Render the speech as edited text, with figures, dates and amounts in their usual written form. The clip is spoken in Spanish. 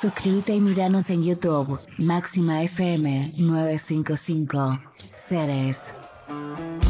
Suscríbete y míranos en YouTube. Máxima FM 955 Ceres.